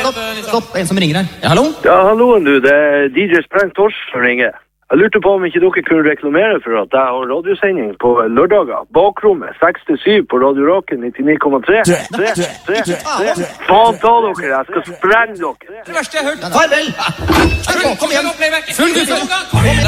Stopp, en som ringer her. Ja, hallo? Ja, halloen du, det DJ Spreng Tors som ringer. Jeg lurte på om ikke dere kunne reklamere for at jeg har radiosending på lørdager. Bakrommet, 6-7 på Radio Raken, 99,3. Faen ta dere, jeg skal sprenge dere. Det verste jeg har hørt. Farvel! Kom igjen. Full gutt.